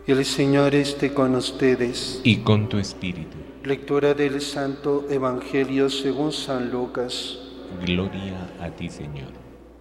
El Señor esté con ustedes. Y con tu espíritu. Lectura del Santo Evangelio según San Lucas. Gloria a ti, Señor.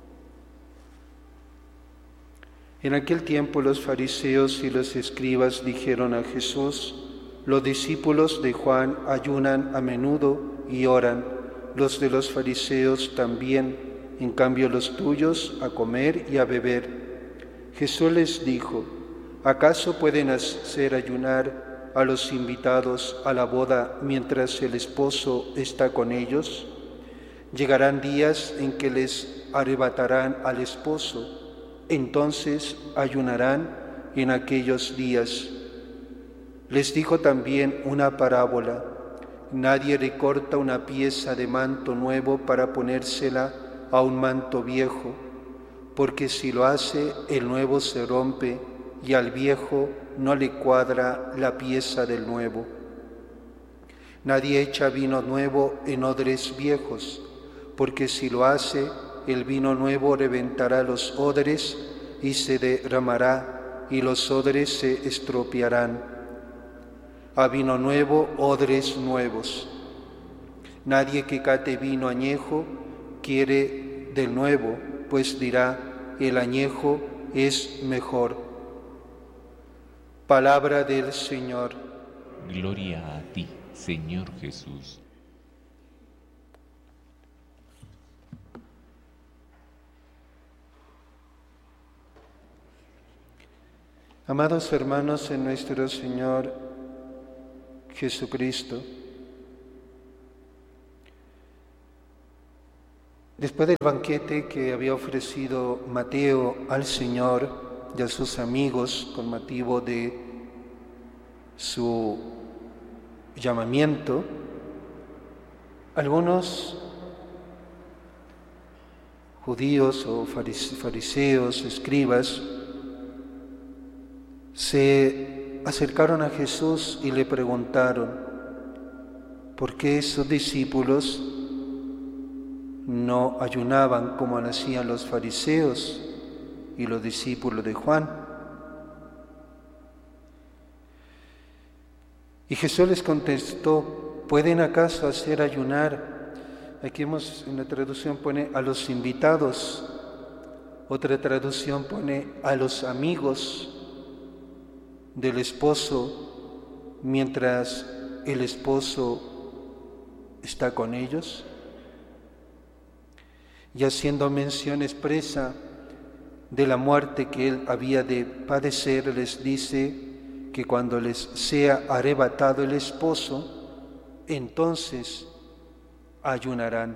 En aquel tiempo los fariseos y los escribas dijeron a Jesús: los discípulos de Juan ayunan a menudo y oran, los de los fariseos también, en cambio los tuyos a comer y a beber. Jesús les dijo: ¿acaso pueden hacer ayunar a los invitados a la boda mientras el esposo está con ellos? Llegarán días en que les arrebatarán al esposo, entonces ayunarán en aquellos días. Les dijo también una parábola: nadie recorta una pieza de manto nuevo para ponérsela a un manto viejo, porque si lo hace, el nuevo se rompe y al viejo no le cuadra la pieza del nuevo. Nadie echa vino nuevo en odres viejos, porque si lo hace, el vino nuevo reventará los odres y se derramará, y los odres se estropearán. A vino nuevo, odres nuevos. Nadie que cate vino añejo quiere del nuevo, pues dirá: el añejo es mejor. Palabra del Señor. Gloria a ti, Señor Jesús. Amados hermanos en nuestro Señor Jesucristo, después del banquete que había ofrecido Mateo al Señor y a sus amigos con motivo de su llamamiento, algunos judíos o fariseos, escribas, se acercaron a Jesús y le preguntaron: ¿por qué sus discípulos no ayunaban como lo hacían los fariseos y los discípulos de Juan? Y Jesús les contestó: ¿pueden acaso hacer ayunar? Aquí en la traducción pone a los invitados, otra traducción pone a los amigos del esposo mientras el esposo está con ellos. Y haciendo mención expresa de la muerte que él había de padecer, les dice que cuando les sea arrebatado el esposo, entonces ayunarán.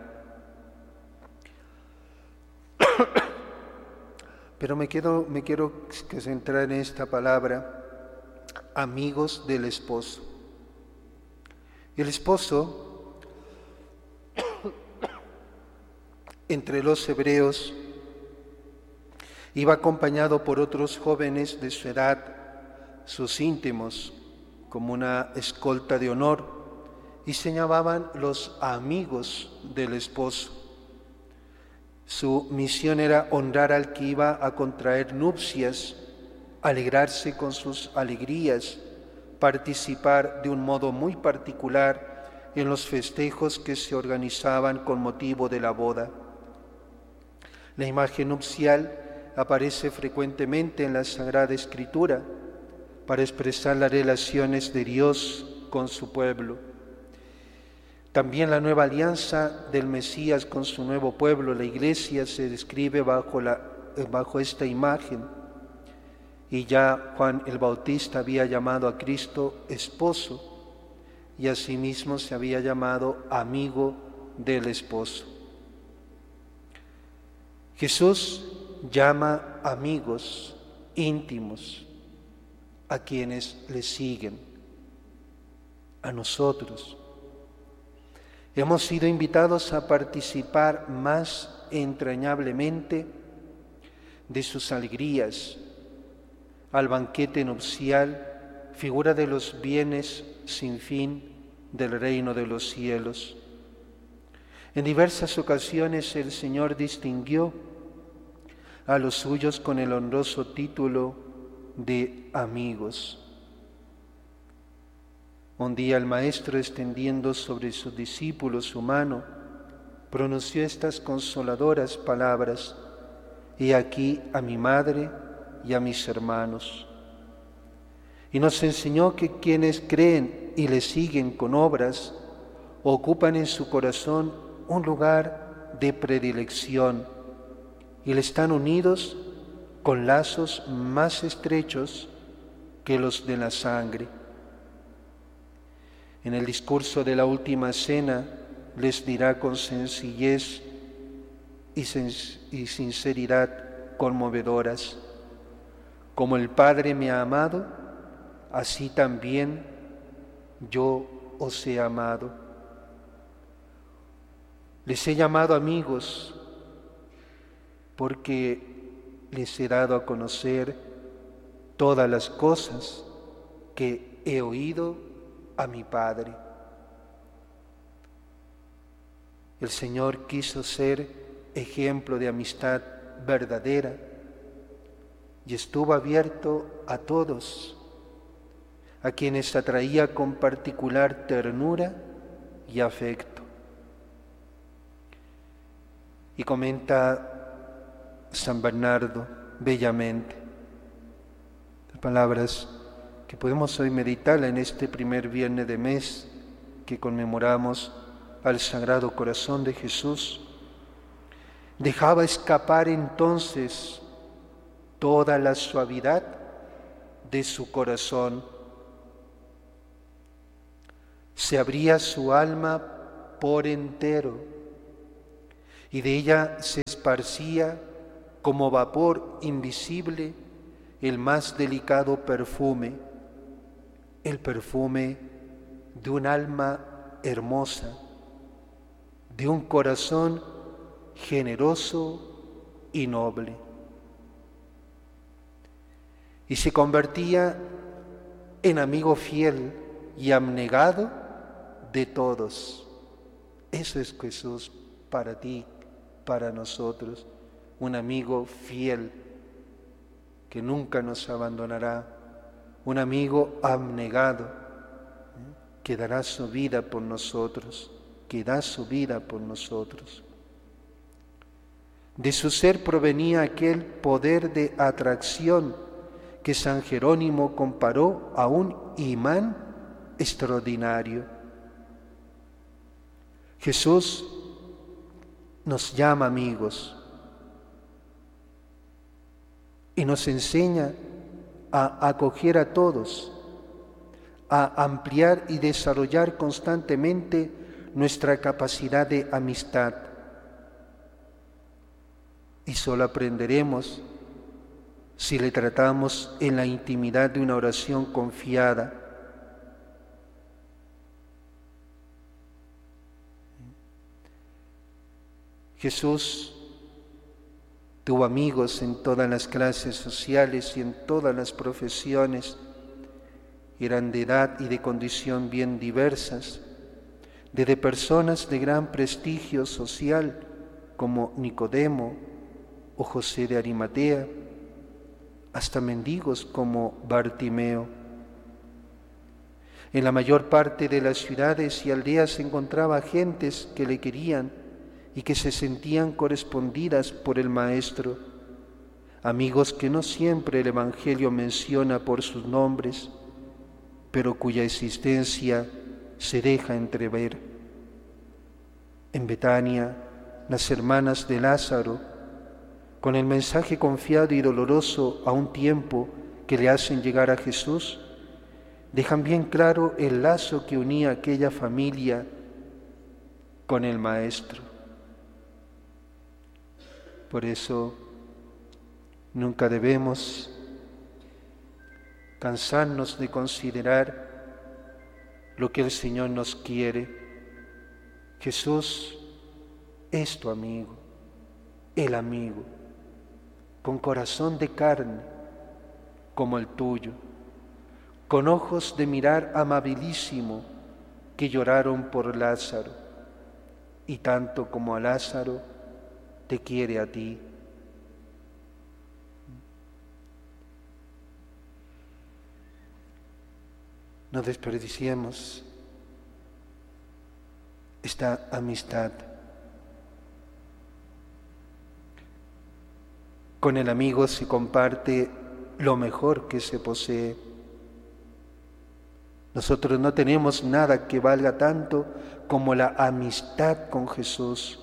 Pero me quiero centrar en esta palabra: amigos del esposo. El esposo, entre los hebreos, iba acompañado por otros jóvenes de su edad, sus íntimos, como una escolta de honor, y se llamaban los amigos del esposo. Su misión era honrar al que iba a contraer nupcias, alegrarse con sus alegrías, participar de un modo muy particular en los festejos que se organizaban con motivo de la boda. La imagen nupcial aparece frecuentemente en la Sagrada Escritura para expresar las relaciones de Dios con su pueblo. También la nueva alianza del Mesías con su nuevo pueblo, la Iglesia, se describe bajo esta imagen. Y ya Juan el Bautista había llamado a Cristo esposo, y asimismo se había llamado amigo del esposo. Jesús llama amigos íntimos a quienes le siguen, a nosotros. Hemos sido invitados a participar más entrañablemente de sus alegrías. Al banquete nupcial, figura de los bienes sin fin del reino de los cielos. En diversas ocasiones el Señor distinguió a los suyos con el honroso título de amigos. Un día el Maestro, extendiendo sobre sus discípulos su mano, pronunció estas consoladoras palabras: «He aquí a mi madre y a mis hermanos». Y nos enseñó que quienes creen y le siguen con obras ocupan en su corazón un lugar de predilección y le están unidos con lazos más estrechos que los de la sangre. En el discurso de la última cena les dirá con sencillez y sinceridad conmovedoras: como el Padre me ha amado, así también yo os he amado. Les he llamado amigos porque les he dado a conocer todas las cosas que he oído a mi Padre. El Señor quiso ser ejemplo de amistad verdadera y estuvo abierto a todos, a quienes atraía con particular ternura y afecto. Y comenta San Bernardo bellamente las palabras que podemos hoy meditar en este primer viernes de mes que conmemoramos al Sagrado Corazón de Jesús. Dejaba escapar entonces toda la suavidad de su corazón. Se abría su alma por entero y de ella se esparcía como vapor invisible el más delicado perfume, el perfume de un alma hermosa, de un corazón generoso y noble. Y se convertía en amigo fiel y abnegado de todos. Eso es Jesús para ti, para nosotros, un amigo fiel que nunca nos abandonará, un amigo abnegado que dará su vida por nosotros, que da su vida por nosotros. De su ser provenía aquel poder de atracción que San Jerónimo comparó a un imán extraordinario. Jesús nos llama amigos y nos enseña a acoger a todos, a ampliar y desarrollar constantemente nuestra capacidad de amistad. Y solo aprenderemos si le tratamos en la intimidad de una oración confiada. Jesús tuvo amigos en todas las clases sociales y en todas las profesiones. Eran de edad y de condición bien diversas, desde personas de gran prestigio social como Nicodemo o José de Arimatea, hasta mendigos como Bartimeo. En la mayor parte de las ciudades y aldeas se encontraba gentes que le querían y que se sentían correspondidas por el Maestro, amigos que no siempre el Evangelio menciona por sus nombres, pero cuya existencia se deja entrever. En Betania, las hermanas de Lázaro, con el mensaje confiado y doloroso a un tiempo que le hacen llegar a Jesús, dejan bien claro el lazo que unía a aquella familia con el Maestro. Por eso nunca debemos cansarnos de considerar lo que el Señor nos quiere. Jesús es tu amigo, el amigo, con corazón de carne como el tuyo, con ojos de mirar amabilísimo que lloraron por Lázaro, y tanto como a Lázaro te quiere a ti. No desperdiciemos esta amistad. Con el amigo se comparte lo mejor que se posee. Nosotros no tenemos nada que valga tanto como la amistad con Jesús,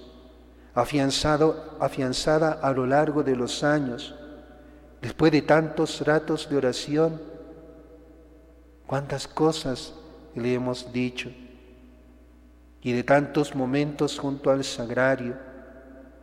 afianzada a lo largo de los años, después de tantos ratos de oración. Cuántas cosas le hemos dicho, y de tantos momentos junto al sagrario,